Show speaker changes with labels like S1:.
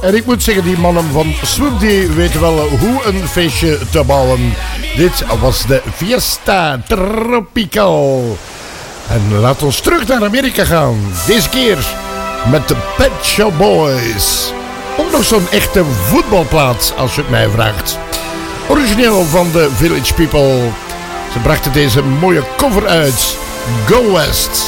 S1: En ik moet zeggen, die mannen van Swoop die weten wel hoe een feestje te bouwen. Dit was de Fiesta Tropical. En laat ons terug naar Amerika gaan. Deze keer met de Pet Shop Boys. Ook nog zo'n echte voetbalplaat, als je het mij vraagt. Origineel van de Village People. Ze brachten deze mooie cover uit. Go West.